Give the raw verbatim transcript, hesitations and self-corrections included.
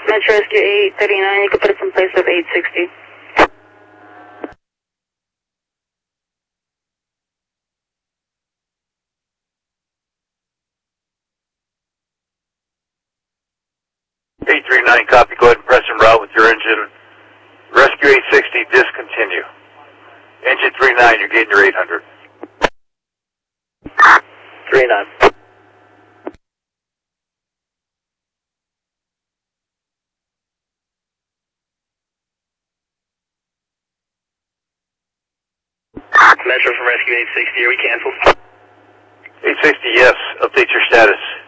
Metro Rescue eight thirty-nine, you can put us in place of eight sixty. eight three nine, copy. Go ahead and press en route with your engine. Rescue eight sixty, discontinue. Engine three nine, you're getting your eight hundred. three nine. Metro from Rescue eight sixty, are we canceled? eight sixty, yes. Update your status.